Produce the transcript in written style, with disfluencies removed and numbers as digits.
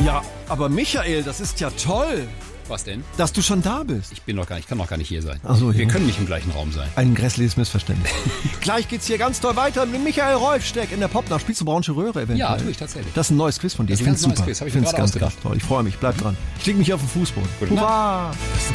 Ja, aber Michael, das ist ja toll, Was denn? dass du schon da bist. Ich kann noch gar nicht hier sein. Ach so, Wir ja. können nicht im gleichen Raum sein. Ein grässliches Missverständnis. Gleich geht's hier ganz toll weiter mit Michael Rolfsteck in der Popnacht. Spielst du Braunsche Röhre eventuell? Ja, tue ich tatsächlich. Das ist ein neues Quiz von dir. Das Ich ist ein find's ganz neues super. Quiz, hab ich Ich mir find's gerade ganz, ausgedacht. ganz toll. Ich freue mich. Bleib dran. Ich leg mich auf den Fußboden. Gute Nacht. Hurra!